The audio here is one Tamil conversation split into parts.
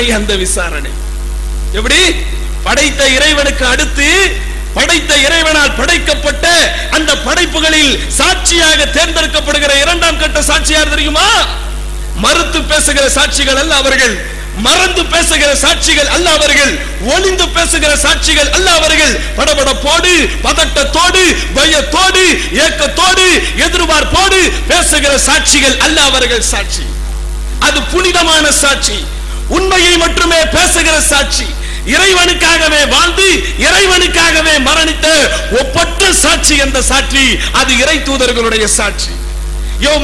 அந்த விசாரணை எப்படி? படைத்த இறைவனுக்கு அடுத்து படைத்த இறைவனால் படைக்கப்பட்ட அந்த படைப்புகளில் சாட்சியாக தேர்ந்தெடுக்கப்படுகிற இரண்டாம் கட்ட சாட்சியார் தெரியுமா? மறுத்து பேசுகிற சாட்சிகள் அல்ல அவர்கள், மறந்து பேசுகிற சாட்சிகள் அல்ல அவர்கள், ஒளிந்து பேசுகிற சாட்சிகள் அல்ல அவர்கள், படபடப்போடு பதட்டத்தோடு பயத்தோடு ஏக்கத்தோடு எதிர்பார்ப்போடு பேசுகிற சாட்சிகள் அல்ல அவர்கள். சாட்சி அது புனிதமான சாட்சி, உண்மையை மட்டுமே பேசுகிற சாட்சி, இறைவனுக்காகவே வாழ்ந்து இறைவனுக்காகவே மரணித்த ஒப்பற்ற சாட்சி. அந்த சாட்சி அது இறை தூதர்களுடைய சாட்சி. யௌம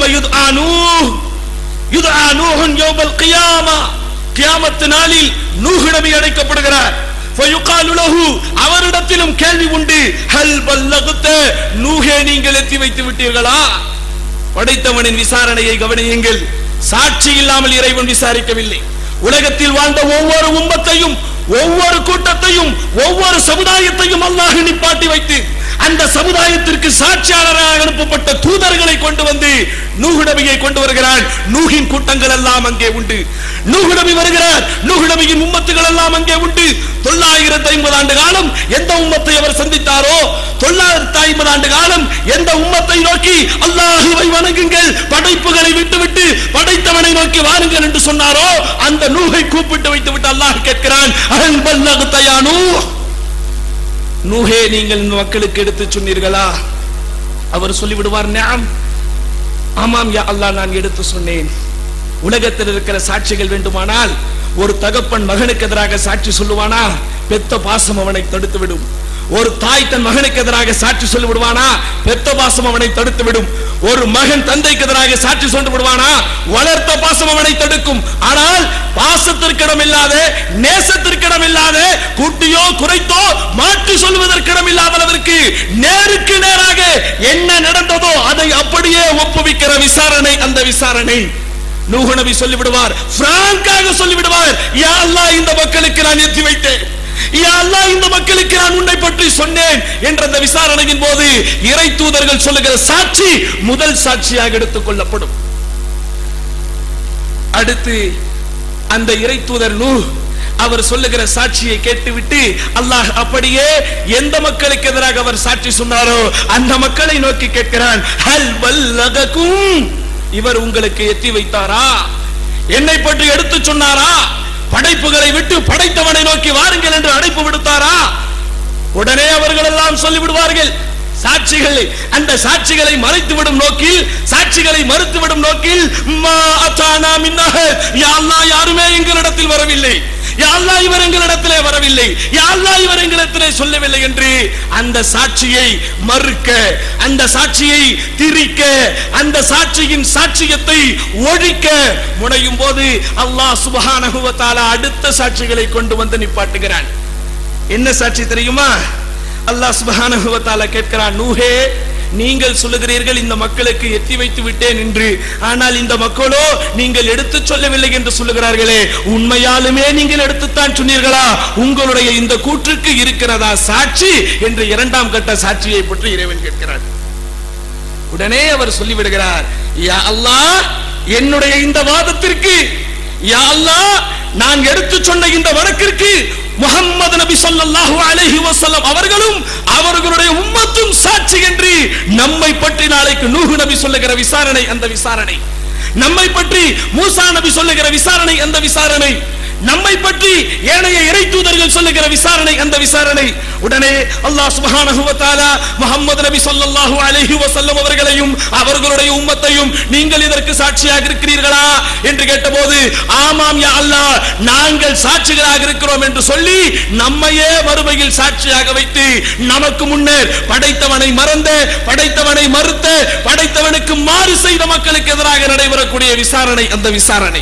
யுத்ஆ நூஹுன் யௌமல் கியாமா, கியாமத் நாளில் நூஹ் நபி அழைக்கப்படுகிறார். ஃபயுகாலு லஹு, அவரிடத்திலும் கேள்வி உண்டு. ஹல் பல்லகத, நூஹே நீங்கள் எத்தி வைத்து விட்டீர்களா? படைத்தவனின் விசாரணையை கவனியுங்கள். சாட்சி இல்லாமல் இறைவன் விசாரிக்கவில்லை. உலகத்தில் வாழ்ந்த ஒவ்வொரு உம்மத்தையும் ஒவ்வொரு கூட்டத்தையும் ஒவ்வொரு சமுதாயத்தையும் அல்லாஹ் நிப்பாட்டி வைத்து அந்த சமுதாயத்திற்கு சாட்சியாளராக அனுப்பப்பட்ட தூதர்களை கொண்டு வந்து நூஹ் நபியை கொண்டு வருகிறார். நூஹின் கூட்டங்கள் எல்லாம் அங்கே உண்டு. நூஹ் நபி வருகிறார், நூஹ் நபியின் உம்மத்துகள் எல்லாம் அங்கே உண்டு. 950 ஆண்டு காலம் எந்த உம்மத்தை அவர் சந்தித்தாரோ, 950 ஆண்டு காலம் எந்த உம்மத்தை நோக்கி அல்லாஹ்வை வணங்குங்கள், படைப்புகளை விட்டுவிட்டு படைத்தவனை நோக்கி வாருங்கள் என்று சொன்னாரோ, அந்த நூஹை கூப்பிட்டு வைத்து விட்டு அல்லாஹ் கேட்கிறான், அல் பல்லகத யா நூஹ், நூஹே நீங்கள் இந்த மக்களுக்கு எடுத்து சொன்னீர்களா? அவர் சொல்லிவிடுவார், நஅம், ஆமாம் யா அல்லாஹ் நான் எடுத்து சொன்னேன். உலகத்தில் இருக்கிற சாட்சிகள் வேண்டுமானால் ஒரு தகப்பன் மகனுக்கு எதிராக சாட்சி சொல்லுவானா? பெத்த பாசம் அவனை தடுத்து விடும். ஒரு தாய் தன் மகனுக்கு எதிராக சாட்சி சொல்லி விடுவானா? பெத்த பாசம் அவனை தடுத்து விடும். ஒரு மகன் தந்தைக்கு எதிராக சாட்சி சொல்லி விடுவானா? வளர்த்த பாசம் அவனை தடுக்கும். ஆனால் பாசத்திற்கிடம் இல்லாத, நேசத்திற்கிடம் இல்லாத, கூட்டியோ குறைத்தோ மாற்றி சொல்வதற்கிடம் இல்லாத அளவிற்கு நேருக்கு நேராக என்ன நடந்ததோ அதை அப்படியே ஒப்புவிக்கிற விசாரணை அந்த விசாரணை. நூஹ் நபி சொல்லிவிடுவார், பிராங்காக சொல்லிவிடுவார், யா அல்லாஹ் இந்த மக்களுக்கு நான் எத்தி வைத்தேன், யா அல்லாஹ் இந்த மக்களுக்கு நான் உன்னை பற்றி சொன்னேன் என்ற அந்த விசாரணையின் போது இறை தூதர்கள் சொல்லுகிற சாட்சி முதல் சாட்சியாக எடுத்துக் கொள்ளப்படும். அடுத்து அந்த இறை தூதர் நூஹ் அவர் சொல்லுகிற சாட்சியை கேட்டுவிட்டு அல்லாஹ் அப்படியே எந்த மக்களுக்கு எதிராக அவர் சாட்சி சொன்னாரோ அந்த மக்களை நோக்கி கேட்கிறான், ஹல் பல்லககும், இவர் உங்களுக்கு எத்தி வைத்தாரா? என்னை பற்றி எடுத்து சொன்னாரா? படைப்புகளை விட்டு படைத்தவனை நோக்கி வாருங்கள் என்று அழைப்பு விடுத்தாரா? உடனே அவர்கள் எல்லாம் சொல்லிவிடுவார்கள் சாட்சிகளை. அந்த சாட்சிகளை மறைத்துவிடும் நோக்கில், சாட்சிகளை மறுத்துவிடும் நோக்கில், மா அதானா மின் அஹத், யா அல்லாஹ் யாருமே எங்களிடத்தில் வரவில்லை, யா அல்லாஹ் இவர் எங்களிடத்திலே வரவில்லை, யா அல்லாஹ் இவர் எங்களிடத்திலே சொல்லவில்லை என்று அந்த சாட்சியை மறுக்க, அந்த சாட்சியை திரிக்க, அந்த சாட்சியின் சாட்சியத்தை ஒழிக்க முனையும் போது அல்லாஹ் சுப்ஹானஹு வ தஆலா அடுத்த சாட்சிகளை கொண்டு வந்து நிப்பாட்டுகிறான். என்ன சாட்சி தெரியுமா? அல்லாஹ் சுப்ஹானஹு வ தஆலா கேட்கிறான், நூஹே நீங்கள் சொல்லுகிறீர்கள் இந்த மக்களுக்கு எத்தி வைத்து விட்டேன் என்று, ஆனால் இந்த மக்களோ நீங்கள் எடுத்து சொல்லவில்லை என்று சொல்லுகிறார்களே, உண்மையாலுமே நீங்கள் எடுத்துத்தான் சொன்னீர்களா? உங்களுடைய இந்த கூற்றுக்கு இருக்கிறதா சாட்சி என்று இரண்டாம் கட்ட சாட்சியை பற்றி இறைவன் கேட்கிறார். உடனே அவர் சொல்லிவிடுகிறார், யா அல்லாஹ் என்னுடைய இந்த வாதத்திற்கு, யா அல்லாஹ் நான் எடுத்து சொன்ன இந்த வழக்கிற்கு முஹம்மது நபி ஸல்லல்லாஹு அலைஹி வஸல்லம் அவர்களும் அவர்களுடைய உம்மத்தும் சாட்சி என்று நம்மை பற்றி நாளைக்கு நூஹ் நபி சொல்லுகிற விசாரணை அந்த விசாரணை, நம்மை பற்றி மூசா நபி சொல்லுகிற விசாரணை அந்த விசாரணை, நம்மை பற்றி ஏனைய இறை தூதர்கள் சொல்லுகிற விசாரணை அந்த விசாரணை. உடனே அல்லாஹ் சுப்ஹானஹு வ தஆலா முஹம்மது நபி ஸல்லல்லாஹு அலைஹி வஸல்லம் அவர்களையும் அவர்களுடைய உம்மத்தையும் நீங்கள் இதற்கு சாட்சியாக இருக்கிறீர்களா என்று கேட்டபோது, ஆமாம் யா அல்லாஹ் நாங்கள் சாட்சிகளாக இருக்கிறோம் என்று சொல்லி நம்மையே மறுமையில் சாட்சியாக வைத்து நமக்கு முன்னர் படைத்தவனை மறந்த, படைத்தவனை மறுத்த, படைத்தவனுக்கு மாறு செய்த மக்களுக்கு எதிராக நடைபெறக்கூடிய விசாரணை அந்த விசாரணை.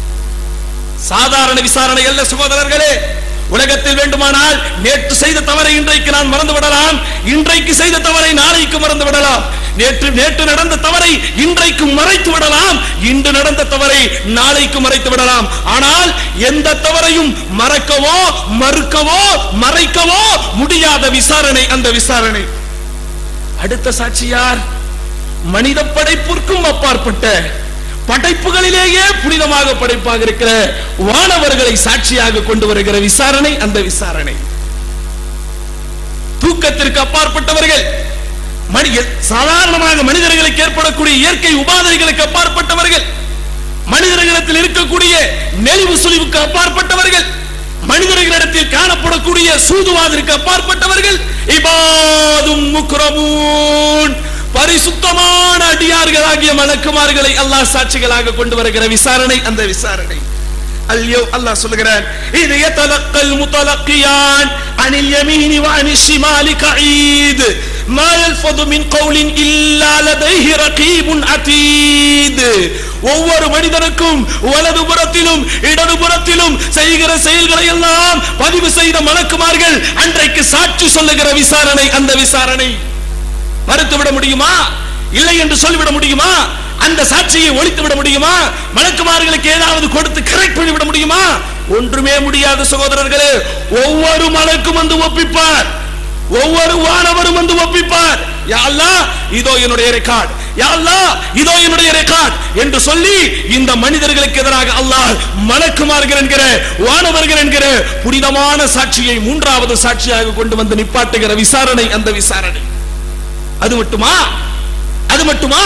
சாதாரண விசாரணை அல்ல சகோதரர்களே. உலகத்தில் வேண்டுமானால் நேற்று செய்த தவறை இன்றைக்கு நான் மறந்து விடலாம், இன்றைக்கு செய்த தவறை நாளைக்கு மறந்து விடலாம், நேற்று நடந்த தவறை இன்றைக்கு மறைத்து விடலாம், இன்று நடந்த தவறை நாளைக்கு மறைத்து விடலாம். ஆனால் எந்த தவறையும் மறக்கவோ மறுக்கவோ மறைக்கவோ முடியாத விசாரணை அந்த விசாரணை. அடுத்த சாட்சி யார்? மனித படைப்பிற்கும் அப்பாற்பட்ட, படைப்புகளிலேயே புனிதமாக படைப்பாக இருக்கிற வானவர்களை சாட்சியாக கொண்டு வருகிற விசாரணை அந்த விசாரணை. தூக்கத்திற்கு அப்பாற்பட்டவர்கள், சாதாரணமாக மனிதர்களுக்கு ஏற்படக்கூடிய இயற்கை உபாதைகளுக்கு அப்பாற்பட்டவர்கள், மனிதர்களிடத்தில் இருக்கக்கூடிய நெளிவு சுழிவுக்கு அப்பாற்பட்டவர்கள், மனிதர்களிடத்தில் காணப்படக்கூடிய சூதுவாதிற்கு அப்பாற்பட்டவர்கள், இபாதும் முக்ரமூன் பரிசுத்தமான அடியார்களாகிய மலக்குமார்களை அல்லாஹ் சாட்சிகளாக கொண்டு வருகிற விசாரணை அந்த விசாரணை. அல்லாஹ் சொல்கிறார், இது யதலக்கல் முத்தலக்கியான் அனில் யமீனி வ அனில் ஷிமாலி கஈத் மா யல்ஃபது மின் கௌலின் இல்லா லதைஹி ரகீபுன் அதீத். ஒவ்வொரு மனிதனுக்கும் வலதுபுறத்திலும் இடதுபுறத்திலும் செய்கிற செயல்களை எல்லாம் பதிவு செய்த மலக்குமார்கள் அன்றைக்கு சாட்சி சொல்லுகிற விசாரணை அந்த விசாரணை. மறுத்துவிட முடியுமா? இல்லை என்று சொல்லிவிட முடியுமா? அந்த சாட்சியை ஒழித்து விட முடியுமா? மலக்குமார்களுக்கு ஏதாவது கொடுத்து கரெக்ட் பண்ணிவிட முடியுமா? ஒன்றுமே முடியாத சகோதரர்களே. ஒவ்வொரு மலக்கும் வந்து ஒப்பிப்பார், ஒவ்வொரு வானவரும் வந்து ஒப்பிப்பார். யா அல்லாஹ், இதோ என்னுடைய ரெக்கார்ட், யா அல்லாஹ் இதோ என்னுடைய ரெக்கார்ட் என்று சொல்லி இந்த மனிதர்களுக்கு எதிராக அல்லாஹ் மலக்குமார்கள் என்கிற வானவர்கள் என்கிற புனிதமான சாட்சியை மூன்றாவது சாட்சியாக கொண்டு வந்து நிப்பாட்டுகிற விசாரணை அந்த விசாரணை. அது மட்டுமா? அது மட்டுமா?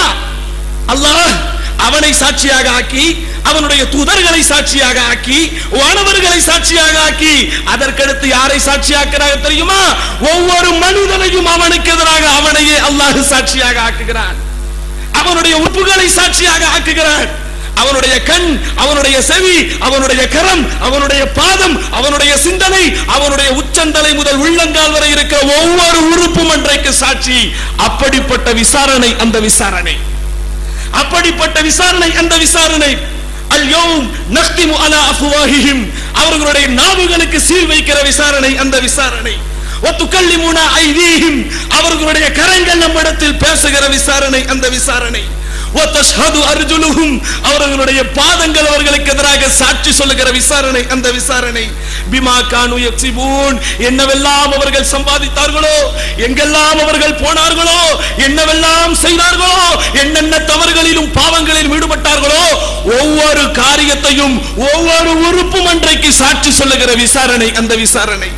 அல்லாஹ் அவனை சாட்சியாக ஆக்கி, அவனுடைய தூதர்களை சாட்சியாக ஆக்கி, வானவர்களை சாட்சியாக ஆக்கி, அதற்கடுத்து யாரை சாட்சியாக்குறாங்க தெரியுமா? ஒவ்வொரு மனிதனையும் அவனுக்கு எதிராக அவனையே அல்லாஹ் சாட்சியாக ஆக்குகிறான். அவனுடைய உறுப்புகளை சாட்சியாக ஆக்குகிறான். அவனுடைய கண், அவனுடைய செவி, அவனுடைய கரம், அவனுடைய பாதம், அவனுடைய சிந்தனை, அவனுடைய உச்சந்தலை முதல் உள்ளங்கால் வரை இருக்கிற ஒவ்வொரு உறுப்பும் அன்றைக்கு சாட்சி. அப்படிப்பட்ட விசாரணை அந்த விசாரணை, அப்படிப்பட்ட விசாரணை அந்த விசாரணை. அல்யௌம் நக்திமு அலா அஃப்வாஹிஹிம், அவர்களுடைய நாவுகளுக்கு சீல் வைக்கிற விசாரணை அந்த விசாரணை. வதுகல்லிமுனா ஐதீஹிம், அவர்களுடைய கரங்கள் நம்மிடத்தில் பேசுகிற விசாரணை அந்த விசாரணை. வதஷ்ஹது அர்ஜுலுஹும், அவர்களுடைய பாதங்கள் அவர்களுக்கு எதிராக சாட்சி சொல்லுகிற விசாரணை அந்த விசாரணை. பிமா கானு யக்ஸிபூன், என்னவெல்லாம் அவர்கள் சம்பாதித்தார்களோ, எங்கெல்லாம் அவர்கள் போனார்களோ, என்னவெல்லாம் செய்தார்களோ, என்னென்ன தவறுகளிலும் பாவங்களிலும் ஈடுபட்டார்களோ, ஒவ்வொரு காரியத்தையும் ஒவ்வொரு உறுப்பும் அன்றைக்கு சாட்சி சொல்லுகிற விசாரணை அந்த விசாரணை.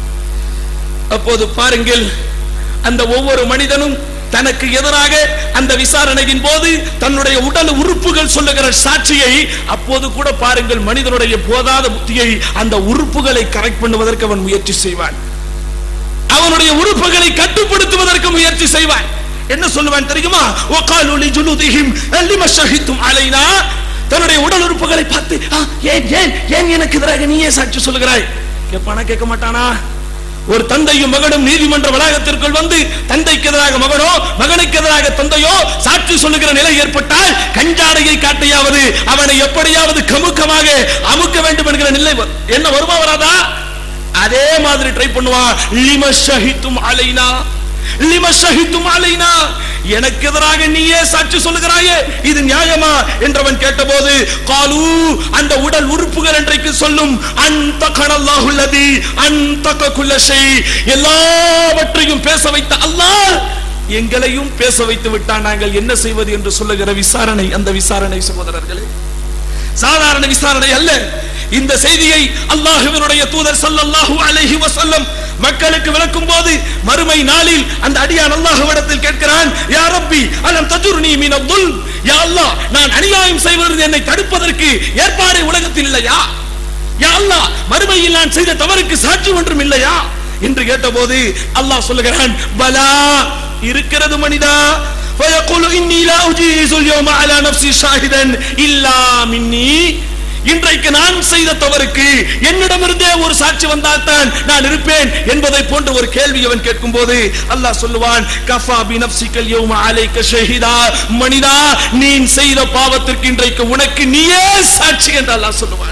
அப்போது பாருங்கள், அந்த ஒவ்வொரு மனிதனும் தனக்கு எதிராக அந்த விசாரணையின் போது தன்னுடைய உடல் உறுப்புகள் சொல்லுகிற சாட்சியை, அப்போது கூட பாருங்கள் மனிதனுடைய போதாத புத்தியை அந்த உறுப்புகளை கரெக்ட் பண்ணுவதற்கு அவன் முயற்சி செய்வான். அவனுடைய உறுப்புகளை கட்டுப்படுத்துவதற்கு முயற்சி செய்வான். என்ன சொல்லுவான் தெரியுமா? வகாலு லிஜுலுதிஹிம் லிமா ஷஹிதும் அலைனா, தன்னுடைய உடல் உறுப்புகளை பார்த்து ஏன் எனக்கு எதிராக நீயே சாட்சி சொல்லுகிறாய்? கேட்பானா? கேட்க மாட்டானா? ஒரு தந்தையும் மகனும் நீதிமன்ற வளாகத்திற்குள் வந்து தந்தைக்கு எதிராக மகனோ, மகனுக்கு எதிராக தந்தையோ சாட்சி சொல்லுகிற நிலை ஏற்பட்டால் கஞ்சாடையை காட்டியாவது அவனை எப்படியாவது கமுக்கமாக அமுக்க வேண்டும் என்கிற நிலை என்ன வருமா? வராதா? அதே மாதிரி ட்ரை பண்ணுவான். லிமா ஷஹிதும் அலைனா, லிமா ஷஹிதும் அலைனா, எனக்கு எதிராக நீயே சாட்சி சொல்லுகிறாயே, இது நியாயமா என்றவன் கேட்டபோது, காலு, அந்த உடல் உறுப்புகள் என்றைக்கு சொல்லும், அன்தகனல்லாஹு அல்லதி அன்தக குல்ல ஷை, எல்லாவற்றையும் பேச வைத்த அல்லாஹ் எங்களையும் பேச வைத்து விட்டான், நாங்கள் என்ன செய்வது என்று சொல்லுகிற விசாரணை அந்த விசாரணை. சகோதரர்களே, சாதாரண விசாரணை அல்ல. இந்த செய்தியை அல்லாஹ்வினுடைய தூதர் ஸல்லல்லாஹு அலைஹி வஸல்லம் மக்களுக்கு விளக்கும் போது மறுமை நாளில் அந்த அடியான் அல்லாஹ்விடத்தில் கேட்கிறான், யா ரப்பி அலம் தஜுர்னி மினல் துல்ம், யா அல்லாஹ் நான் அநியாயம் செய்வதிலிருந்து என்னை தடுப்பதற்கு ஏற்பாடு உலகத்தில் இல்லையா? யா அல்லாஹ் மறுமையில் நான் செய்த தவறுக்கு சாட்சி ஒன்றும் இல்லையா என்று கேட்டபோது அல்லாஹ் சொல்லுகிறான், பலா, இருக்கிறது மனிதா. فيقول إني لا أجيز اليوم على نفسي شاهدا إلا مني, இன்றைக்கு நான் செய்த தவறுக்கு என்னிடமிருந்தே ஒரு சாட்சி வந்தால் தான் நான் இருப்பேன் என்பதை போன்ற ஒரு கேள்வி அவன் கேட்கும் போது அல்லாஹ் சொல்லுவான், கஃபா பி நஃப்ஸிகல் யௌம அலைக ஷஹீதா, மனிதா நீ செய்த பாவத்திற்கு இன்றைக்கு உனக்கு நீயே சாட்சி என்று அல்லாஹ் சொல்லுவான்.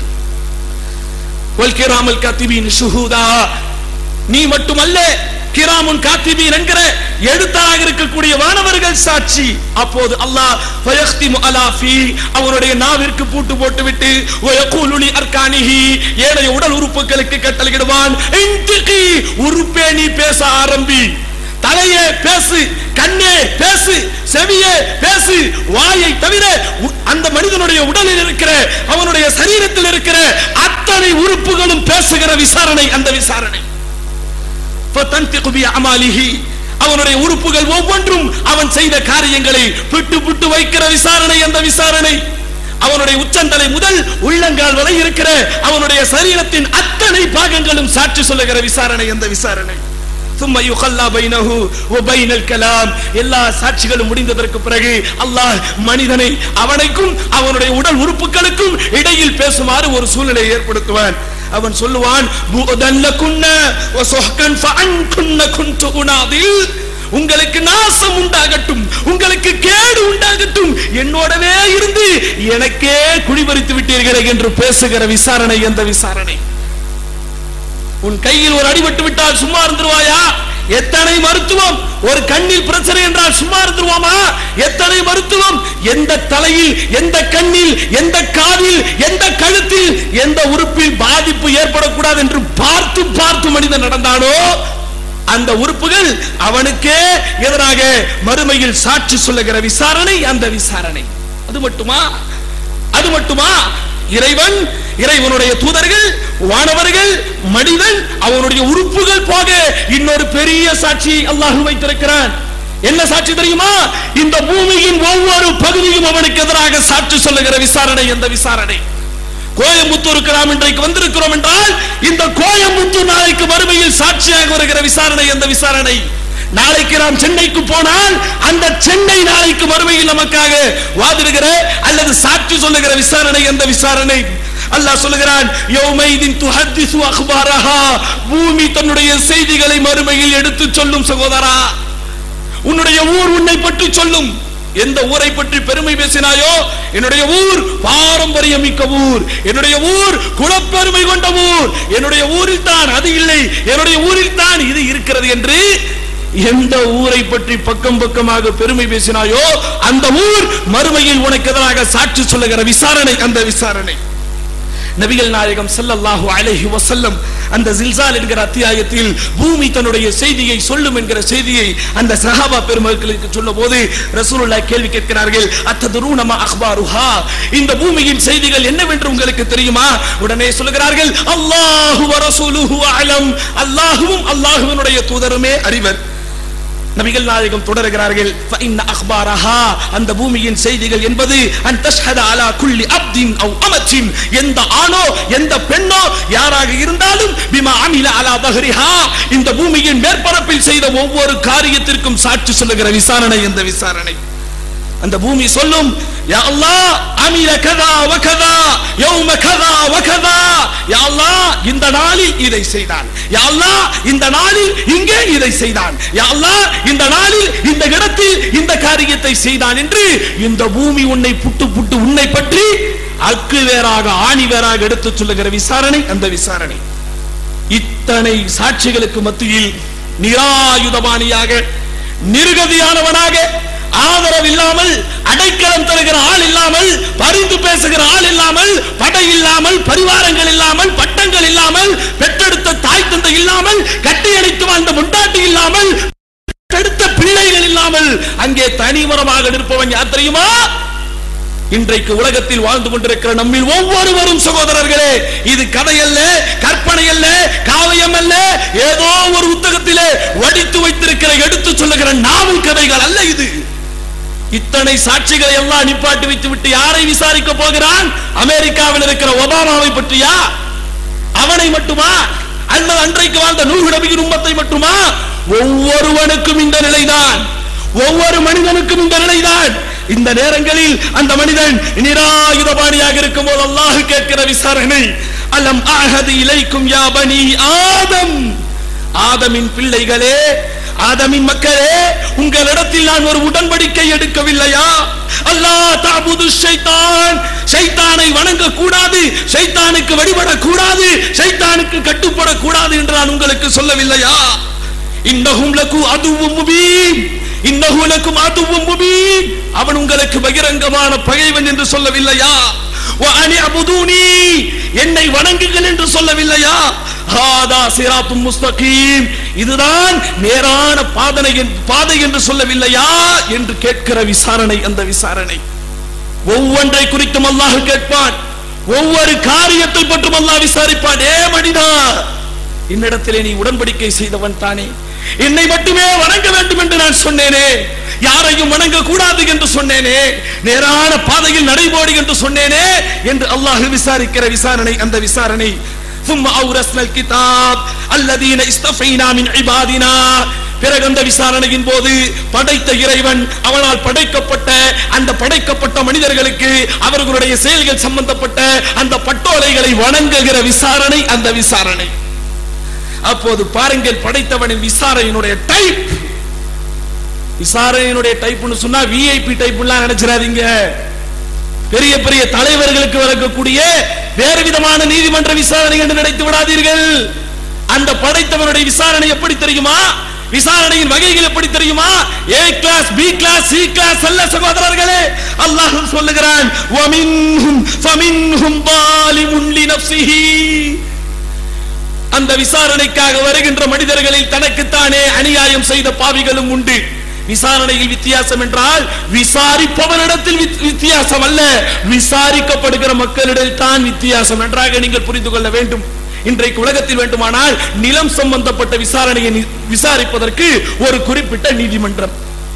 வல் கிராமல் காத்திபீன் ஷுஹூதா, நீ மட்டுமல்ல கிராமுன் காத்திபீன் என்கிற எழுத்தாக இருக்கக்கூடிய வானவர்கள் சாட்சி. அப்போது அல்லாஹ் ஃபயக்திமு அலா ஃபீ, அவருடைய நாவிற்கு பூட்டு போட்டுவிட்டு வயகூலு லி அர்கானிஹி, ஏனைய உடல் உறுப்புகளுக்கு கட்டளையிடுவான், இன்திகி, உறுப்பே நீ பேச ஆரம்பி. தலையே பேசு, கண்ணே பேசு, செவியே பேசு, வாயை தவிர அந்த மனிதனுடைய உடலில் இருக்கிற அவனுடைய சரீரத்தில் இருக்கிற அத்தனை உறுப்புகளும் பேசுகிற விசாரணை அந்த விசாரணை. அவனுடைய உறுப்புகள் ஒவ்வொன்றும் அவன் செய்த காரியங்களை பிட்டு பிட்டு வைக்கிற விசாரணை அந்த விசாரணை. அவனுடைய உச்சந்தலை முதல் உள்ளங்கால் வரை இருக்கிற அவனுடைய சரீரத்தின் அத்தனை பாகங்களும் சாட்சி சொல்லுகிற விசாரணை அந்த விசாரணை. ثم يخلى بينه وبين الكلام. எல்லா சாட்சிகளும் முடிந்ததற்கு பிறகு அல்லாஹ் மனிதனை அவனுக்கும் அவனுடைய உடல் உறுப்புகளுக்கும் இடையில் பேசுமாறு ஒரு சூழ்நிலையை ஏற்படுத்துவான். அவன் சொல்லுவான், உங்களுக்கு நாசம் உண்டாகட்டும், உங்களுக்கு கேடு உண்டாகட்டும், என்னோடவே இருந்து எனக்கே குடிபறித்து விட்டீர்களே என்று பேசுகிற விசாரணை அந்த விசாரணை. உன் கையில் ஒரு அடிபட்டு விட்டால் சும்மா இருந்துருவாயா? எத்தனை மருத்துவம். ஒரு கண்ணில் பிரச்சனை என்றால் சும்மா இருந்துருவாமா? எத்தனை மருத்துவம். எந்த தலையில், எந்த கண்ணில், எந்த காதில், எந்த கழுத்தில், எந்த உறுப்பில் பாதிப்பு ஏற்படக்கூடாது என்று பார்த்து பார்த்து மனிதன் நடந்தானோ அந்த உறுப்புகள் அவனுக்கே எதிராக மறுமையில் சாட்சி சொல்லுகிற விசாரணை அந்த விசாரணை. அது மட்டுமா? இறைவன், இறைவனுடைய தூதர்கள், வானவர்கள், மனிதன், அவனுடைய உறுப்புகள் போக இன்னொரு பெரிய சாட்சியை அல்லாஹ் வைத்திருக்கிறான். என்ன சாட்சி தெரியுமா? இந்த பூமியின் ஒவ்வொரு பகுதியும் அவனுக்கு எதிராக சாட்சி சொல்லுகிற விசாரணை அந்த விசாரணை. கோயம்புத்தூருக்கு நாம் இன்றைக்கு வந்திருக்கிறோம் என்றால் இந்த கோயம்புத்தூர் நாளைக்கு மறுமையில் சாட்சியாக வருகிற விசாரணை அந்த விசாரணை. நாளைக்கு நாம் சென்னைக்கு போனால் அந்த சென்னை நாளைக்கு மறுமையில் நமக்காக வாதிடுகிற அல்லது சாட்சி சொல்லுகிற விசாரணை அந்த விசாரணை. அல்லாஹ் சொல்லுகிறான், யௌமைதின் துஹத்திசு அக்பாரஹா. பூமி தன்னுடைய செய்திகளை மறுமையில் எடுத்து சொல்லும். சகோதரா, உன்னுடைய ஊர் உன்னை பற்றி சொல்லும். எந்த ஊரை பற்றி பெருமை பேசினாயோ, என்னுடைய ஊர் பாரம்பரியம் மிக்க ஊர், என்னுடைய ஊர் குலப்பெருமை கொண்ட ஊர், என்னுடைய ஊரில் தான் அது இல்லை, என்னுடைய ஊரில் தான் இது இருக்கிறது என்று எந்த ஊரை பற்றி பக்கம் பக்கமாக பெருமை பேசினாயோ அந்த ஊர் மறுமையில் உனக்கு எதிராக சாட்சி சொல்லுகிற விசாரணை அந்த விசாரணை. நபிகள் நாயகம் ஸல்லல்லாஹு அலைஹி வஸல்லம் அந்த ஜில்சால் என்கிற அத்தியாயத்தில் பூமி தன்னுடைய செய்தியை சொல்லும் என்கிற செய்தியை அந்த சஹாபா பெருமக்களுக்கு சொல்லும்போது ரசூலுல்லாஹ் கேள்வி கேட்கிறார்கள், அத்ததுரூன மா அக்பாருஹா. இந்த பூமியின் செய்திகள் என்னவென்று உங்களுக்கு தெரியுமா? உடனே சொல்கிறார்கள், அல்லாஹு வ ரசூலுஹு அலம். அல்லாஹ்வும் அல்லாஹ்வினுடைய தூதருமே அறிவர். நபிகள் நாயகம் தொடர்கிறார்கள், ஃபஇன்ன அக்பாரஹா. அந்த பூமியின் செய்திகள் என்பது அன் தஷ்ஹத அலா குல்லி அப்தின் அவ் அமத்தின். எந்த ஆணோ எந்த பெண்ணோ யாராக இருந்தாலும் பிமா அமில அலா தஹ்ரிஹா. இந்த பூமியின் மேற்பரப்பில் செய்த ஒவ்வொரு காரியத்திற்கும் சாட்சி சொல்லுகிற விசாரணை இந்த விசாரணை. அந்த பூமி சொல்லும், யா அல்லாஹ் அமில கதா வ கதா யௌம கதா வ கதா. யா அல்லாஹ் இந்த நாளில் இதை செய்தான், யா அல்லாஹ் இந்த நாளில் இங்கே இதை செய்தான், யா அல்லாஹ் இந்த நாளில் இந்த இடத்தில் இந்த காரியத்தை செய்தான் என்று இந்த பூமி உன்னை புட்டு புட்டு உன்னை பற்றி அக்கு வேறாக ஆணி வேறாக எடுத்து சொல்லுகிற விசாரணை அந்த விசாரணை. இத்தனை சாட்சிகளுக்கு மத்தியில் நிராயுதபாணியாக, நிர்கதியானவனாக, ஆதரவு இல்லாமல், அடைக்கலம் தருகிற ஆள் இல்லாமல், பரிந்து பேசுகிற ஆள் இல்லாமல், படை இல்லாமல், பரிவாரங்கள் இல்லாமல், பட்டங்கள் இல்லாமல், பெற்றெடுத்த தாய் தந்தை இல்லாமல், கட்டியணைத்து வாழ்ந்த முண்டாட்டி இல்லாமல், பெற்றெடுத்த பிள்ளைகள் இல்லாமல் அங்கே தனிமரமாக நிற்பவன் யார் தெரியுமா? இன்றைக்கு உலகத்தில் வாழ்ந்து கொண்டிருக்கிற நம்மில் ஒவ்வொருவரும் சகோதரர்களே. இது கதை அல்ல, கற்பனை அல்ல, காவியம் அல்ல, ஏதோ ஒரு புத்தகத்திலே வடித்து வைத்திருக்கிற எடுத்து சொல்லுகிற நாவல் கதைகள் அல்ல இது. இத்தனை சாட்சிகளை எல்லாம் நிப்பாட்டி வைத்து விட்டு யாரை விசாரிக்க போகிறான்? அமெரிக்காவில் இருக்கிற ஒபாமாவை பற்றியா? அவனை மட்டுமா? அல்லது அன்றைக்கு வாழ்ந்த நூஹ் நபியின் உம்மத்தை மட்டுமா? ஒவ்வொருவனுக்கும் இந்த நிலைதான், ஒவ்வொரு மனிதனுக்கும் இந்த நிலைதான். இந்த நேரங்களில் அந்த மனிதன் நிராயுதபாணியாக இருக்கும் போது அல்லாஹ் கேட்கிற விசாரணை, அலம் அஹது இலைக்கும் யா பனி ஆதம். ஆதமின் பிள்ளைகளே, ஆதமின் மக்களே, உங்களிடத்தில் நான் ஒரு உடன்படிக்கை எடுக்கவில்லையா? அல்லாஹ் தஅபுது ஷைத்தான். ஷைத்தானை வணங்க கூடாது, ஷைத்தானுக்கு வழிபடக்கூடாது, ஷைத்தானுக்கு கட்டுப்படக்கூடாது என்று நான் உங்களுக்கு சொல்லவில்லையா? இன்னஹும் லகு அதுவும் முபீன், இன்னஹு லகும் அதுவும் முபீன். அவன் உங்களுக்கு பகிரங்கமான பகைவன் என்று சொல்லவில்லையா? வ அனி அபுதூனி, என்னை வணங்குங்கள் என்று சொல்லவில்லையா? ஹாதா சிராத்தும் முஸ்தகீம், இதுதான் நேரான பாதை என்று சொல்லவில்லையா என்று கேட்கிற விசாரணை. அந்த விசாரணை ஒவ்வொன்றை குறித்தும் அல்லாஹ் கேட்பான், ஒவ்வொரு காரியத்தை பற்றும் அல்லாஹ் விசாரிப்பான். ஏ மனிதா, என்னிடத்திலே நீ உடன்படிக்கை செய்தவன் தானே, என்னை மட்டுமே வணங்க வேண்டும் என்று நான் சொன்னேனே, யாரையும் வணங்க கூடாது என்று சொன்னேனே, நேரான பாதையில் நடைபோடு என்று சொன்னேனே என்று அல்லாஹ் விசாரிக்கிற விசாரணை. அந்த விசாரணை ثم أورثنا الكتاب الذين اصطفينا من عبادنا. பிறகு அந்த விசாரணையின் போது படைத்த இறைவன் அவனால் படைக்கப்பட்ட அந்த படைக்கப்பட்ட மனிதர்களுக்கு அவர்களுடைய செயல்கள் சம்பந்தப்பட்ட அந்த பட்டோலைகளை வணங்குகிற விசாரணை. அந்த விசாரணை அப்போது பாருங்கள், படைத்தவனின் விசாரணையினுடைய டைப். விசாரணையினுடைய டைப்னு சொன்னா விஐபி டைப்லாம் நினைச்சிடாதீங்க. பெரிய பெரிய தலைவர்களுக்கு வரக்கூடிய வேறு விதமான நீதிமன்ற விசாரணை என்று நினைத்து விடாதீர்கள். அந்த படைத்தவனுடைய விசாரணை எப்படி தெரியுமா? விசாரணையின் வகைகள் எப்படி தெரியுமா? A class, B class, C class அல்ல சகோதரர்களே. அல்லாஹ் சொல்லுகிறான், வமின்ஹும் ஃபமின்ஹும் ஸாலிமுன் லினஃப்ஸிஹி. அந்த விசாரணைக்காக வருகின்ற மனிதர்களில் தனக்குத்தானே அநியாயம் செய்த பாவிகளும் உண்டு. விசாரணையில் வித்தியாசம் என்றால் விசாரிப்பவனிடத்தில் வித்தியாசம் அல்ல, விசாரிக்கப்படுகிற மக்களிடையே தான் வித்தியாசம். நன்றாக நீங்கள் புரிந்து கொள்ள வேண்டும். இன்றைக்கு உலகத்தில் வேண்டுமானால் நிலம் சம்பந்தப்பட்ட விசாரணையை விசாரிப்பதற்கு ஒரு குறிப்பிட்ட நீதிமன்றம்,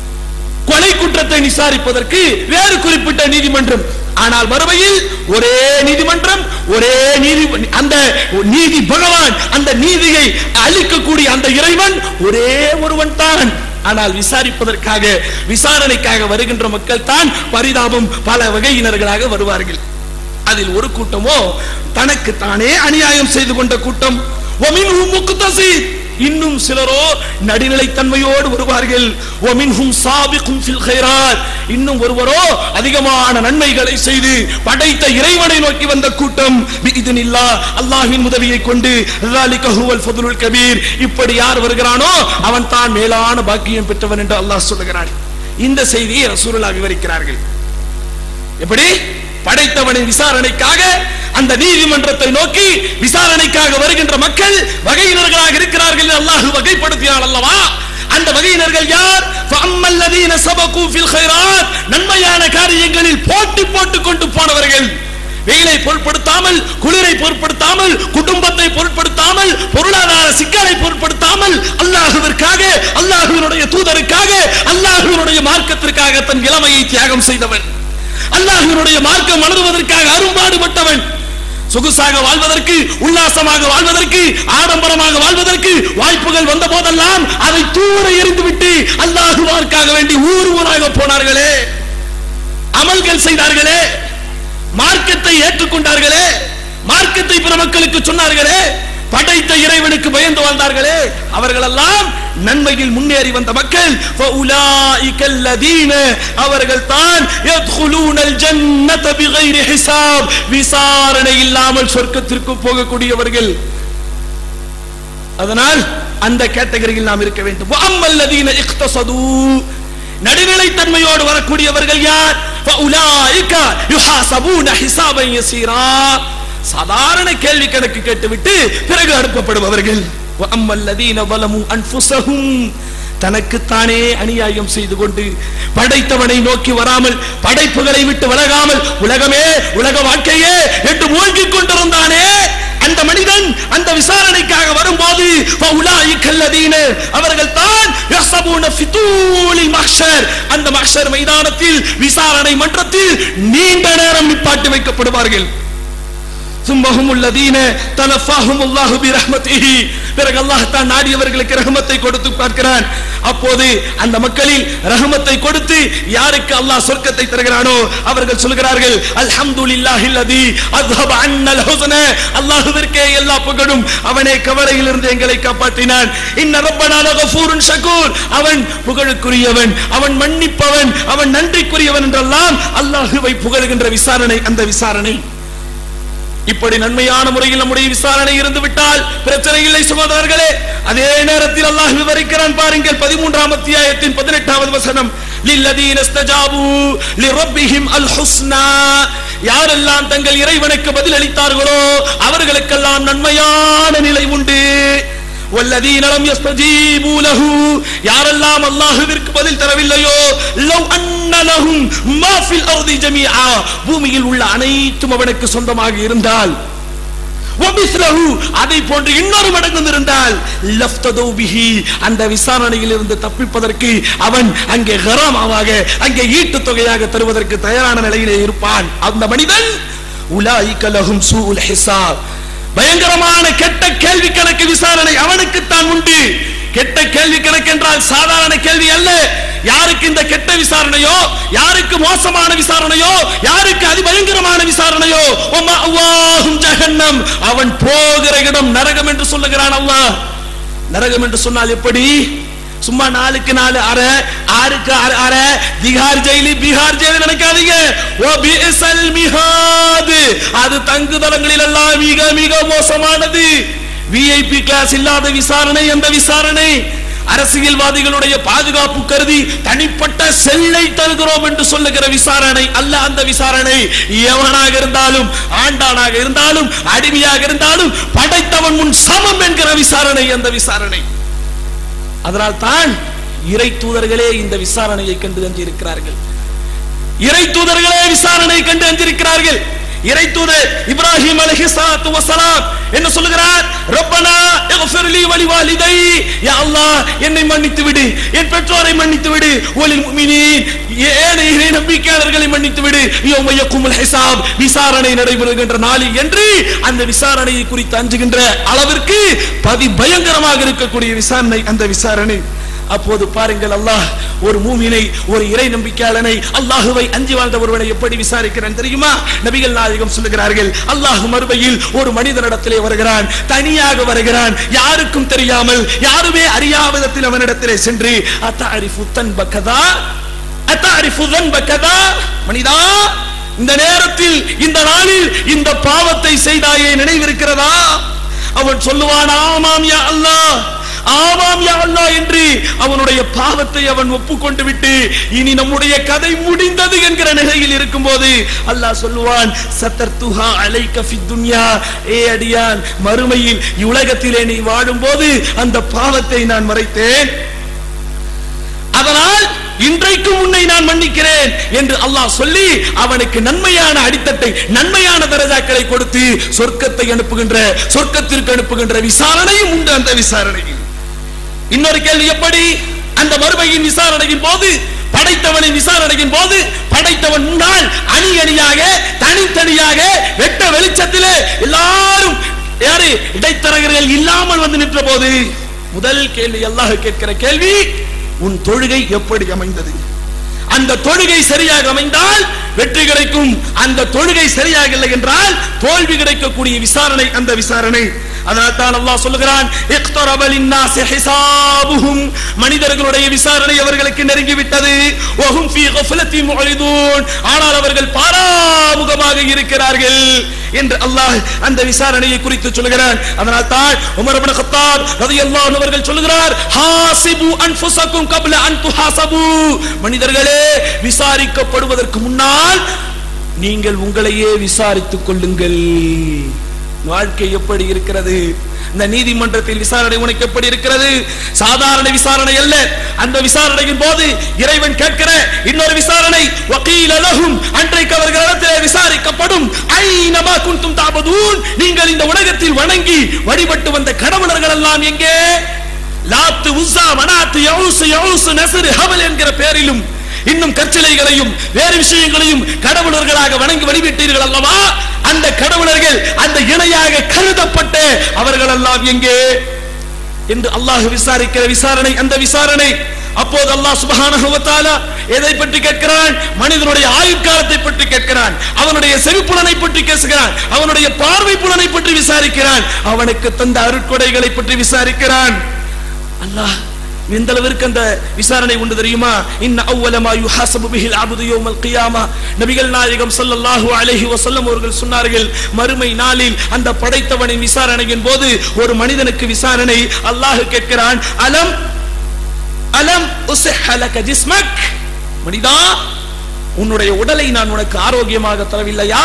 கொலை குற்றத்தை விசாரிப்பதற்கு வேறு குறிப்பிட்ட நீதிமன்றம். ஆனால் மறுமையில் ஒரே நீதிமன்றம், ஒரே நீதி. அந்த நீதி பகவான், அந்த நீதியை அளிக்கக்கூடிய அந்த இறைவன் ஒரே ஒருவன் தான். ஆனால் விசாரிப்பதற்காக, விசாரணைக்காக வருகின்ற மக்கள் தான் பரிதாபம் பல வகையினர்களாக வருவார்கள். அதில் ஒரு கூட்டமோ தனக்கு தானே அநியாயம் செய்து கொண்ட கூட்டம். வமின்ஹும் முக்தஸீத், இன்னும் சிலரோ நடுநிலைத்தன்மையோடு வருவார்கள். வமின்ஹும் சாபிகுன் ஃபில் கைராத், இன்னும் ஒருவரோ அதிகமான நன்மைகளை செய்து படைத்த இறைவனை நோக்கி வந்த கூட்டம். பிஇذنில்லாஹ், அல்லாஹ்வின் உதவியை கொண்டு. ذلك هو الفضل الكبير, இப்படி யார் வருகிறானோ அவன் தான் மேலான பாக்கியம் பெற்றவன் என்று அல்லாஹ் சொல்லுகிறான். இந்த செய்தியை ரசூலுல்லாஹ் விவரிக்கிறார்கள். எப்படி படைத்தவனின் விசாரணைக்காக அந்த நீதிமன்றத்தை நோக்கி விசாரணைக்காக வருகின்ற மக்கள் வகையினர்களாக இருக்கிறார்கள். அல்லாஹ் வகைப்படுத்தினான் அல்லவா? அந்த வகையினர்கள் யார்? ஃபஅம்மல்லதீன சபகு ஃபில் கைராத், நன்மையான காரியங்களில் போட்டி போட்டுக் கொண்டு போனவர்கள். வெயிலை பொருட்படுத்தாமல், குளிரை பொருட்படுத்தாமல், குடும்பத்தை பொருட்படுத்தாமல், பொருளாதார சிக்கலை பொருட்படுத்தாமல் அல்லாஹ்விற்காக, அல்லாஹ்வினுடைய தூதருக்காக, அல்லாஹ்வினுடைய மார்க்கத்திற்காக தன் இளமையை தியாகம் செய்தவன், அல்லாஹ்வினுடைய மார்க்கம் வளருவதற்காக அரும்பாடுபட்டவன். சொகுசாக வாழ்வதற்கு, உல்லாசமாக வாழ்வதற்கு, ஆடம்பரமாக வாழ்வதற்கு வாய்ப்புகள் வந்த போதெல்லாம் அதை தூர எறிந்துவிட்டு அல்லாஹ்வுக்காக வேண்டி ஊர் ஊராக போனார்களே, அமல்கள் செய்தார்களே, மார்க்கத்தை ஏற்றுக்கொண்டார்களே, மார்க்கத்தை பிற மக்களுக்கு சொன்னார்களே, படைத்த இறைவனுக்கு பயந்து வாழ்ந்தார்களே, அவர்களெல்லாம் நன்மையில் முன்னேறி வந்த மக்கள். அவர்கள் தான் யத்குலூனல் ஜன்னத பிகைரி ஹிசாப், விசாரணை இல்லாமல் சொர்க்கத்திற்கு போகக்கூடியவர்கள். அதனால் அந்த கேட்டகரியில் நாம் இருக்க வேண்டும். வஅம்மல்லதீன இக்தஸது, நடுநிலைத்தன்மையோடு வரக்கூடியவர்கள் யார்? ஃபஉலாயிக யுஹாஸபூன ஹிசாபன் யஸீரா, சாதாரண கேள்வி கணக்கு கேட்டுவிட்டு பிறகு அனுப்பப்படுபவர்கள். வஅம்மல்லதீன ஸலமு அன்ஃபுஸஹும், தனக்குத்தானே அநியாயம் செய்து கொண்டு படைத்தவனை நோக்கி வராமல், படைப்புகளை விட்டு விலகாமல், உலகமே உலக வாழ்க்கையே என்று மூழ்கிக் கொண்டிருந்தானே அந்த மனிதன் அந்த விசாரணைக்காக வரும்போது அவர்கள் தான் அந்த மஹ்ஷர் மைதானத்தில், விசாரணை மன்றத்தில் நீண்ட நேரம் நிப்பாட்டி வைக்கப்படுவார்கள். பிறகு அல்லாஹ் தான் நாடியவர்களுக்கு ரஹ்மத்தை கொடுத்து பார்க்கிறான். அப்போது அந்த மக்களில் ரஹ்மத்தை கொடுத்து யாருக்கு அல்லாஹ் சொர்க்கத்தை தருகிறானோ அவர்கள் சொல்கிறார்கள், அல்ஹம்துலில்லாஹில்லதி அஸ்ஹப அன்னல் ஹுஸ்ன, அல்லாஹ்விற்கே எல்லா புகழும், அவனே கவலையிலிருந்து எங்களை காப்பாற்றினான். இன்ன ரப்பனா லகஃபூருன் ஷகூர், அவன் புகழுக்குரியவன், அவன் மன்னிப்பவன், அவன் நன்றிக்குரியவன் என்றெல்லாம் அல்லாஹ்வை புகழுகின்ற விசாரணை. அந்த விசாரணை இப்படி நன்மையான முறையில் நம்முடைய விசாரணை இருந்து விட்டால் பிரச்சனை இல்லை சகோதரர்களே. அதே நேரத்தில் அல்லாஹ் விவரிக்கிறான் பாருங்கள், 13ஆம் அத்தியாயத்தின் 18வது வசனம். லில்லதீன இஸ்தஜாபு லிரப்பிஹிம் அல் ஹுஸ்னா, யாரெல்லாம் தங்கள் இறைவனுக்கு பதில் அளித்தார்களோ அவர்களுக்கெல்லாம் நன்மையான நிலை உண்டு. வல்லதீன லம் யஸ்தஜீபு லஹு, யாரெல்லாம் அல்லாஹ்விற்கு பதில் தரவில்லையோ லவ் அன்ன லஹும் மா ஃபில் அர்தி ஜமீஆ, பூமியில் உள்ள அனைத்தும் அவனுக்கு சொந்தமாக இருந்தால், வபிஸ்லஹு, அதை போன்று இன்னொரு மடங்கு இருந்தால், லஃப்தது பிஹி, அந்த விசாரணையில் இருந்து தப்பிப்பதற்கு அவன் அங்கே கராமாவாக, அங்கே ஈட்டுத் தொகையாக தருவதற்கு தயாரான நிலையிலே இருப்பான். அந்த மனிதன் உலாயிக லஹும் சூஉல் ஹிசாப், பயங்கரமான கெட்ட கேள்வி கணக்கு விசாரணை அவனுக்குத்தான் உண்டு. கெட்ட கேள்வி கணக்கு என்றால் சாதாரண கேள்வி அல்ல. யாருக்கு இந்த கெட்ட விசாரணையோ, யாருக்கு மோசமான விசாரணையோ, யாருக்கு அதிபயங்கரமான விசாரணையோ, வமஅவாஹும் ஜஹன்னம், அவன் போகிற இடம் நரகம் என்று சொல்லுகிறான் அல்லாஹ். நரகம் என்று சொன்னால் எப்படி? சும்மா 4க்கு 4 அறை, 6க்கு 6 அறை, திகார் ஜெயிலு பீகார் ஜெயிலு நினைக்காதீங்க. வபிஇஸல் மிஹாத், அது தங்குதளங்களில் எல்லாம் மிக மிக மோசமானது. விஐபி கிளாஸ் இல்லாத விசாரணை அந்த விசாரணை. அரசியல்வாதிகளுடைய பாதுகாப்பு கருதி தனிப்பட்ட செல்லை தருகிறோம் என்று சொல்லுகிற விசாரணை அல்ல அந்த விசாரணை. எவனாக இருந்தாலும், ஆண்டானாக இருந்தாலும், அடிமையாக இருந்தாலும் படைத்தவன் முன் சமம் என்கிற விசாரணை அந்த விசாரணை. அதனால் தான் இறை தூதர்களே இந்த விசாரணையை கண்டு அஞ்சிருக்கிறார்கள். இறை தூதர்களே விசாரணை கண்டு அஞ்சிருக்கிறார்கள். இறை தூதர் இப்ராஹிம் அலைஹிஸ்ஸலாத்து வஸலாம் என்ன சொல்கிறார்? ரப்பனா இக்ஃபிர் லீ வ லிவாலிதை, யா அல்லாஹ் என்னை மன்னித்து விடு, என் பெற்றோரை மன்னித்து விடு, வலில் முஃமினீன், ஏனைய நம்பிக்கையாளர்களை மன்னித்து விடு, யௌம யகுமுல் ஹிசாப், விசாரணை நடைபெறுகின்ற நாளில் என்று அந்த விசாரணையை குறித்து அஞ்சுகின்ற அளவிற்கு பயங்கரமாக இருக்கக்கூடிய விசாரணை அந்த விசாரணை. அப்போது பாருங்கள், அல்லாஹ் ஒரு மூமினை, ஒரு இறை நம்பிக்கையாளனை, அல்லாஹுவை அஞ்சி வாழ்ந்த ஒருவனை எப்படி விசாரிக்கிறான் தெரியுமா? நபிகள் நாயகம் சொல்லுகிறார்கள், அல்லாஹ் மறுமையில் ஒரு மனிதனிடத்திலே வருகிறான், தனியாக வருகிறான், யாருக்கும் தெரியாமல், யாருமே அறியாத விதத்தில் அவனிடத்திலே சென்று, அத்தஅரிஃபு தன்பகதா, அத்தஅரிஃபு தன்பகதா, மனிதா இந்த நேரத்தில் இந்த நாளில் இந்த பாவத்தை செய்தாயே நினைவிருக்கிறதா? அவன் சொல்லுவான், ஆமாம் யா அல்லாஹ், ஆமாம் யா அல்லாஹ் என்று அவனுடைய பாவத்தை அவன் ஒப்புக்கொண்டு விட்டு இனி நம்முடைய கதை முடிந்தது என்கிற நிலையில் இருக்கும்போது அல்லாஹ் சொல்லுவான், சத்தர்துஹா அலைக ஃபித் துன்யா, ஏ அடியான், மறுமையில் உலகத்திலே நீ வாழும்போது அந்த பாவத்தை நான் மறைத்தேன், அதனால் இன்றைக்கு உன்னை நான் மன்னிக்கிறேன் என்று அல்லாஹ் சொல்லி அவனுக்கு நன்மையான அடித்தட்டை, நன்மையான தரஜாக்களை கொடுத்து சொர்க்கத்தை அனுப்புகின்ற, சொர்க்கத்திற்கு அனுப்புகின்ற விசாரணையும் உண்டு அந்த விசாரணையில். இன்னொரு கேள்வி, எப்படி அந்த மறுமையின் விசாரணையின் போது, படைத்தவனின் விசாரணையின் போது, படைத்தவன் முன்னால் அணி அணியாக, தனித்தனியாக வெட்ட வெளிச்சத்திலே எல்லாரும் யாரு இடைத்தரகர்கள் இல்லாமல் வந்து நின்ற போது முதல் கேள்வி அல்லாஹ் கேட்கிற கேள்வி, உன் தொழுகை எப்படி அமைந்தது? அந்த தொழுகை சரியாக அமைந்தால் வெற்றி கிடைக்கும், அந்த தொழுகை சரியாக இல்லை என்றால் தோல்வி கிடைக்கக்கூடிய விசாரணை அந்த விசாரணை. அதனால் தான் அல்லாஹ் சொல்லுகிறான், இக்தரப லின்னாஸி ஹிசாபுஹும், மனிதர்களுடைய விசாரணை அவர்களுக்கு நெருங்கி விட்டது, வஹும் ஃபீ கஃலத்தின் முஅரிதூன், ஆனால் அவர்கள் பாராமுகமாக இருக்கிறார்கள் என்று அல்லாஹ் அந்த விசாரணையை குறித்து சொல்கிறான். அதனால் தான் உமர் இப்னு கத்தாப் ரலியல்லாஹு அன்ஹு அவர்கள் சொல்கிறார், ஹாசிபு அன்ஃபுஸக்கும் கப்ல அன் துஹாசபு, மனிதர்களே விசாரிக்கப்படுவதற்கு முன்னால் நீங்கள் உங்களையே விசாரித்துக் கொள்ளுங்கள். வாழ்க்கை எப்படி இருக்கிறது? இந்த நீதிமன்றத்தில் விசாரணை உனக்கு எப்படி இருக்கிறது? சாதாரண விசாரணை அல்ல. அந்த விசாரணையின் போது இறைவன் கேட்கிற இன்னொரு விசாரணை, வகீல லஹும், அன்றைக்கு அவர்களிடத்திலே விசாரிக்கப்படும், ஐனமா குன்தும் தஅபுதூன், நீங்கள் இந்த உலகத்தில் வணங்கி வழிபட்டு வந்த கடவுளர்கள் எல்லாம் எங்கே? லாத், உஸ்ஸா, மனாத், யஊஸ், நஸ்ர், ஹபல் என்கிற பெயரிலும் இன்னும் கற்சிலைகளையும் வேறு விஷயங்களையும் கடவுளர்களாக வணங்கி வழிபட்டீர்கள் அல்லவா? அந்த கடவுளர்கள், அந்த இணையாக கருதப்பட்ட அவர்கள் எல்லாம் எங்கே என்று அல்லாஹ் விசாரிக்கிற விசாரணை அந்த விசாரணை. அப்போது அல்லாஹ் சுப்ஹானஹு வ தஆலா எதை பற்றி கேட்கிறான்? மனிதனுடைய ஆயுட்காலத்தை பற்றி கேட்கிறான், அவனுடைய செவிப்புலனை பற்றி பேசுகிறான், அவனுடைய பார்வை புலனை பற்றி விசாரிக்கிறான், அவனுக்கு தந்த அருட்கொடைகளை பற்றி விசாரிக்கிறான். அல்லாஹ் எந்த அளவிற்கு அந்த விசாரணை உண்டு தெரியுமா? இன்ன அவ்வல மா யுஹாஸபு பிஹில் அப்து யௌமல் கியாமா, நபிகள் நாயகம் ஸல்லல்லாஹு அலைஹி வஸல்லம் அவர்கள் சொன்னார்கள், மறுமை நாளில் அந்த படைத்தவனின் விசாரணையின் போது ஒரு மனிதனுக்கு விசாரணை. அல்லாஹ் கேட்கிறான், அலம் அலம் உஸஹ லக ஜிஸ்மக், மனிதா, உன்னுடைய உடலை நான் உனக்கு ஆரோக்கியமாக தரவில்லையா?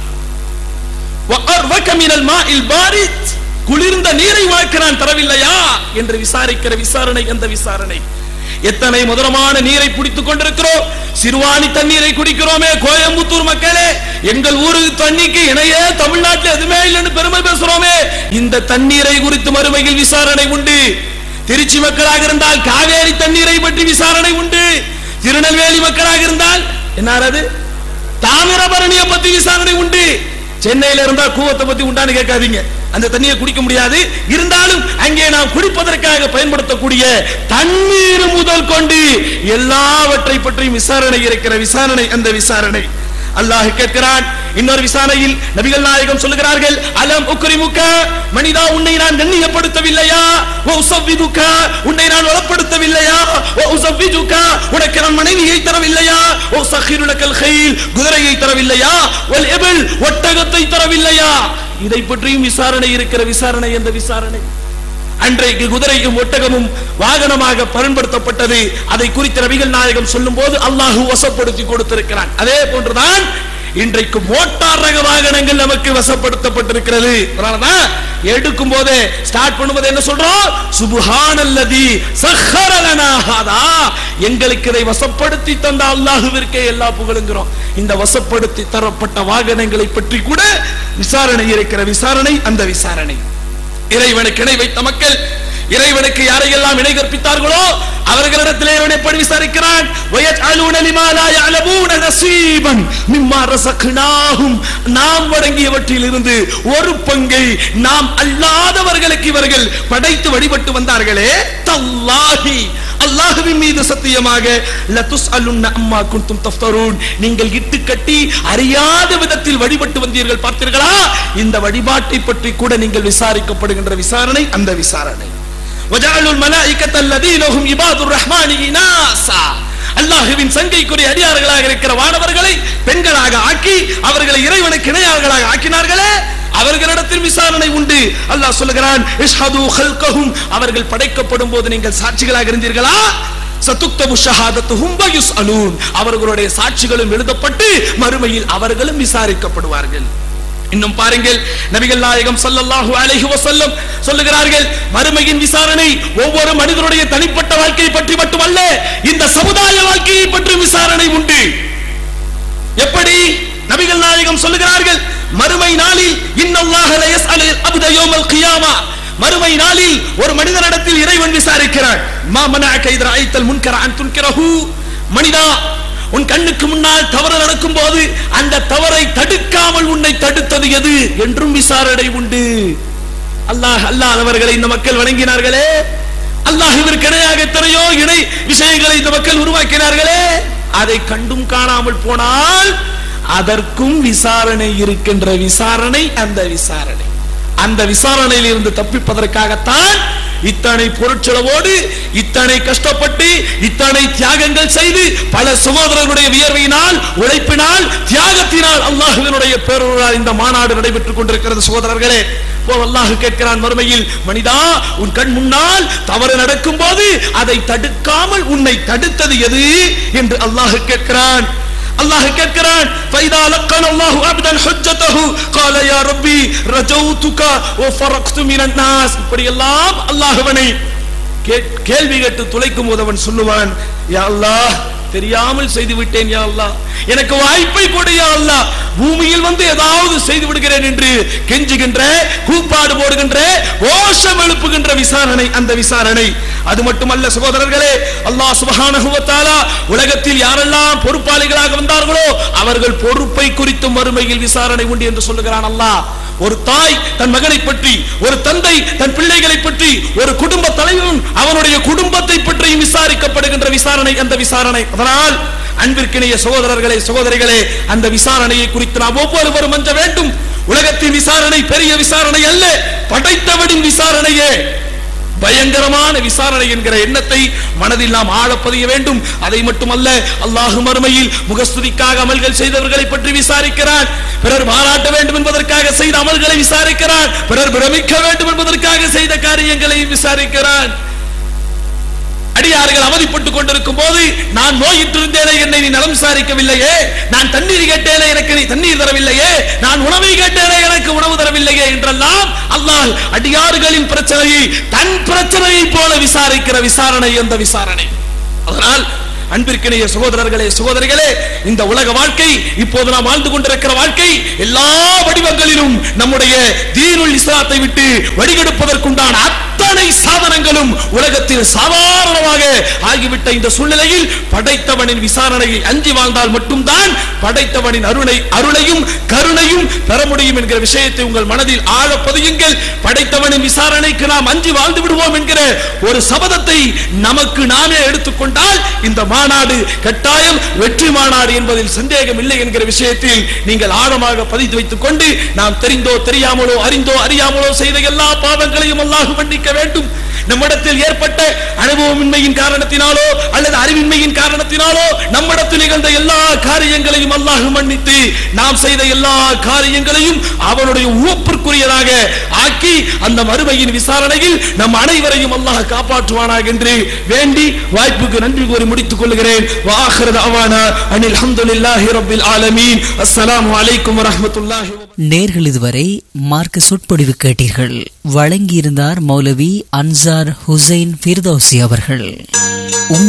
குளிர்ந்த நீரை உனக்கு நான் தரவில்லையா என்று விசாரிக்கிற விசாரணை அந்த விசாரணை. எத்தனை மதுரமான நீரை குடித்துக் கொண்டிருக்கிறோம். சிறுவாணி தண்ணீரை குடிக்கிறோமே கோயம்புத்தூர் மக்களே, எங்கள் ஊருக்கு தண்ணிக்கு இணையே தமிழ்நாட்டில் எதுவுமே இல்லைன்னு பெருமை பேசுறோமே. இந்த தண்ணீரை குறித்து மறுமையில் விசாரணை உண்டு. திருச்சி மக்களாக இருந்தால் காவேரி தண்ணீரை பற்றி விசாரணை உண்டு. திருநெல்வேலி மக்களாக இருந்தால் என்ன தாமிரபரணியை பத்தி விசாரணை உண்டு. சென்னையில இருந்தா கூவத்தை பத்தி உண்டான்னு கேட்காதீங்க, அந்த தண்ணியை குடிக்க முடியாது. இருந்தாலும் அங்கே நாம் குடிப்பதற்காக பயன்படுத்தக்கூடிய தண்ணீர் முதல் கொண்டு எல்லாவற்றை பற்றியும் விசாரணை இருக்கிற விசாரணை அந்த விசாரணை. அல்லாஹ் கேட்கிறான். இன்னொரு விசாரணையில் நபிகள் நாயகம் சொல்லுகிறார்கள், அலம் உக்ரிமுக, மனிதா உன்னை நான் கண்ணியப்படுத்தவில்லையா? வ உஸவ்விதுக, உன்னை நான் வளப்படுத்தவில்லையா? வ உஸவ்விஜுக, உனக்கு நான் மனைவியை தரவில்லையா? வ உஸഖിറു லக்கல் கைல், குதிரையை தரவில்லையா? வல் இபில், ஒட்டகத்தை தரவில்லையா? இதை பற்றியும் விசாரணை இருக்கிற விசாரணை அந்த விசாரணை. அன்றைக்கு குதிரையும் ஒட்டகமும் வாகனமாக பயன்படுத்தப்பட்டது. அதை குறித்து நபிகள் நாயகம் சொல்லும் போது அல்லாஹ் வசப்படுத்தி கொடுத்திருக்கிறான். அதே போன்றுதான் இன்றைக்கு மோட்டார் ரக வாகனங்கள் நமக்கு வசப்படுத்தப்பட்டிருக்கிறது. அதனாலதான் எடுக்கும் போதே ஸ்டார்ட் பண்ணும்போது என்ன சொல்றோம்? சுப்ஹானல்லதி சஹ்ஹர லனா ஹாதா, எங்களுக்கு இதை வசப்படுத்தி தந்த அல்லாஹ்விற்கே எல்லா புகழுங்கிறோம். இந்த வசப்படுத்தி தரப்பட்ட வாகனங்களை பற்றி கூட விசாரணை இருக்கிற விசாரணை அந்த விசாரணை. இறைவனுக்கு இணை வைத்த மக்கள், இறைவனுக்கு யாரையெல்லாம் இணை கற்பித்தார்களோ அவர்களிடத்திலே இவன் எப்படி விசாரிக்கிறான்? வயஜ்அலூன லிமா லா யஅலமூன நஸீபன் மிம்மா ரஸக்னாஹும், நாம் வழங்கியவற்றில் இருந்து ஒரு பங்கை நாம் அல்லாதவர்களுக்கு இவர்கள் படைத்து வழிபட்டு வந்தார்களே, தல்லாஹி, அல்லாஹ்வின் மீது சத்தியமாக, லதுஸ்அலுன்ன அம்மா குன்தும் தஃப்தரூன், நீங்கள் இட்டு கட்டி அறியாத விதத்தில் வழிபட்டு வந்தீர்கள் பார்த்தீர்களா? இந்த வழிபாட்டை பற்றி கூட நீங்கள் விசாரிக்கப்படுகின்ற விசாரணை அந்த விசாரணை. வஜஅலுல் மலாயிகத அல்லதீன ஹும் இபாதுர் ரஹ்மானி இனாஸா, அல்லாஹ்வின் சங்கைக்குரிய அடியார்களாக இருக்கிற வானவர்களை பெண்களாக ஆக்கி அவர்களை இறைவனுக்கு இணையார்களாக ஆக்கினார்களே, அவர்களிடத்தில் விசாரணை உண்டு. அல்லாஹ் சொல்லுகிறான், இஷ்ஹது ஹல்கஹும், அவர்கள் படைக்கப்படும் போது நீங்கள் சாட்சிகளாக இருந்தீர்களா? சதுக்தபு ஷஹாதத்துஹும் வ யுஸ்அலூன், அவர்களுடைய சாட்சிகளும் எழுதப்பட்டு மறுமையில் அவர்களும் விசாரிக்கப்படுவார்கள். இன்னும் பாருங்கள், நபிகள் நாயகம் ஸல்லல்லாஹு அலைஹி வஸல்லம் சொல்லுகிறார்கள், மறுமையின் விசாரணை ஒவ்வொரு மனிதனுடைய தனிப்பட்ட வாழ்க்கையை பற்றி மட்டுமல்ல, இந்த சமுதாய வாழ்க்கையை பற்றி விசாரணை உண்டு. எப்படி? நபிகள் நாயகம் சொல்லுகிறார்கள், மறுமை நாளில் இன்னல்லாஹ லா யஸ்அலுல் அப்த யௌமல் கியாமா, மறுமை நாளில் ஒரு மனிதனிடத்தில் இறைவன் விசாரிக்கிறான், மா மனஅக இத ரஅய்தல் முன்கர அன் துன்கிரஹு, மனிதா, உன் கண்ணுக்கு முன்னால் தவறு நடக்கும் போது அந்த தவறை தடுக்காமல் உன்னை தடுத்தது எது என்றும் விசாரணை உண்டு. அல்லாஹ்வர்களை இந்த மக்கள் வணங்கினார்களே, அல்லாஹ்விற்கு இணையாக எத்தனையோ இணை விஷயங்களை இந்த மக்கள் உருவாக்கினார்களே, அதை கண்டும் காணாமல் போனால் அதற்கும் விசாரணை இருக்கின்ற விசாரணை அந்த விசாரணை. அந்த விசாரணையில் இருந்து தப்பிப்பதற்காகத்தான் இத்தனை பொருட்செலவோடு, இத்தனை கஷ்டப்பட்டு, இத்தனை தியாகங்கள் செய்து, பல சகோதரர்களுடைய வியர்வையினால், உழைப்பினால், தியாகத்தினால் அல்லாஹ்வினுடைய பேரருளால் இந்த மாநாடு நடைபெற்றுக் கொண்டிருக்கிறது. சகோதரர்களே, அல்லாஹ் கேட்கிறான் மறுமையில், மனிதா, உன் கண் முன்னால் தவறு நடக்கும் போது அதை தடுக்காமல் உன்னை தடுத்தது எது என்று அல்லாஹ் கேட்கிறான். அல்லாஹ் கேட்கிறான், فَإِذَا لَقَّنَ اللَّهُ عَبْدًا حُجَّتَهُ قَالَ يَا رَبِّي رَجَوْتُكَ وَفَرَقْتُ مِنَ النَّاسِ, இப்படி எல்லாம் அல்லாஹ்வனை கேள்வி கேட்டு துளைக்கும் போது அவன் சொல்லுவான், யா அல்லாஹ், தெரியாமல் செய்து விட்டேன் யா அல்லாஹ், எனக்கு வாய்ப்பை கொடு யா அல்லாஹ், பூமியில் வந்து ஏதாவது செய்து விடுகிறேன் என்று கெஞ்சுகின்ற, கூப்பாடு போடுகின்ற, கோஷம் எழுப்புகின்ற விசாரணை அந்த விசாரணை. அது மட்டுமல்ல சகோதரர்களே, அல்லாஹ் சுப்ஹானஹு வ தஆலா உலகத்தில் யாரெல்லாம் பொறுப்பாளிகளாக வந்தார்களோ அவர்கள் பொறுப்பை குறித்து மறுமையில் விசாரணை உண்டு என்று சொல்லுகிறான் அல்லாஹ். ஒரு தாய் தன் மகனை பற்றி, ஒரு தந்தை தன் பிள்ளைகளை பற்றி, ஒரு குடும்ப தலைவன் அவனுடைய குடும்பத்தை பற்றியும் விசாரிக்கப்படுகின்ற விசாரணை அந்த விசாரணை. அதனால் அன்பிற்கிணைய சகோதரர்களே, சகோதரிகளே, அந்த விசாரணையை குறித்து நாம் ஒவ்வொருவரும் அஞ்ச வேண்டும். உலகத்தின் விசாரணை பெரிய விசாரணை அல்ல, படைத்தவனின் விசாரணையே பயங்கரமான விசாரணை என்கிற எண்ணத்தை மனதில் நாம் ஆழப்பதிய வேண்டும். அதை மட்டுமல்ல, அல்லாஹ் மறுமையில் முகஸ்துதிக்காக அமல்கள் செய்தவர்களை பற்றி விசாரிக்கிறான், பிறர் பாராட்ட வேண்டும் என்பதற்காக செய்த அமல்களை விசாரிக்கிறான், பிறர் பிரமிக்க வேண்டும் என்பதற்காக செய்த காரியங்களை விசாரிக்கிறான். அடியார்கள் அவதிப்பட்டுக் கொண்டிருக்கும் போது, நான் நோயிட்டிருந்தேனே என்னை நீ நலம் விசாரிக்கவில்லையே, நான் தண்ணீர் கேட்டேனே எனக்கு நீ தண்ணீர் தரவில்லையே, நான் உணவை கேட்டேனே எனக்கு உணவு தரவில்லையே என்றெல்லாம் அல்லாஹ் அடியார்களின் பிரச்சனையை தன் பிரச்சனையை போல விசாரிக்கிற விசாரணை அந்த விசாரணை. அதனால் அன்பிற்கினிய சகோதரர்களே சகோதரிகளே, இந்த உலக வாழ்க்கை, இப்போது நாம் வாழ்ந்து கொண்டிருக்கிற வாழ்க்கை எல்லா வடிவங்களிலும் நம்முடைய தீனுல் இஸ்லாத்தை விட்டு வடிகெடுப்பதற்குண்டான அத்தனை சாதனங்களும் உலகத்தில் சாதாரணமாக ஆகிவிட்ட இந்த சூழ்நிலையில் படைத்தவனின் விசாரணையை அஞ்சி வாழ்ந்தால் மட்டும்தான் படைத்தவனின் அருளையும் கருணையும் பெற முடியும் என்கிற விஷயத்தை உங்கள் மனதில் ஆழ பதியுங்கள். படைத்தவனின் விசாரணைக்கு நாம் அஞ்சி வாழ்ந்து விடுவோம் என்கிற ஒரு சபதத்தை நமக்கு நாமே எடுத்துக்கொண்டால் இந்த மாநாடு கட்டாயம் வெற்றி மாநாடு என்பதில் சந்தேகம் இல்லை என்கிற விஷயத்தில் நீங்கள் ஆழமாக பதித்து வைத்துக் கொண்டு, நாம் தெரிந்தோ தெரியாமலோ அறிந்தோ அறியாமலோ செய்த எல்லா பாவங்களையும் அல்லாஹ் மன்னிக்க வேண்டும். நம்மிடத்தில் ஏற்பட்ட அனுபவமின்மையின் காரணத்தினாலோ அல்லது அறிவின்மையின் காரணத்தினாலோ நம்மிடத்தில் நிகழ்ந்த எல்லா காரியங்களையும் அல்லாஹ் மன்னித்து நாம் செய்த எல்லா காரியங்களையும் அவனுடைய உவப்பிற்குரியதாக ஆக்கி அந்த மறுமையின் விசாரணையில் நம் அனைவரையும் அல்லாஹ் காப்பாற்றுவானாக என்று வேண்டி வாய்ப்புக்கு நன்றி கூறி முடித்துக் கொள்கிறேன். வாஹிரு தஅவானா அனில் ஹம்துலில்லாஹி ரப்பில் ஆலமீன். அஸ்ஸலாமு அலைக்கும் வரஹ்மத்துல்லாஹி. நேர்கள் இதுவரை மார்க்க சொற்பொழிவு கேட்டீர்கள். வழங்கியிருந்தார் மௌலவி அன்சார் ஹுசைன் ஃபிர்தௌசி அவர்கள்.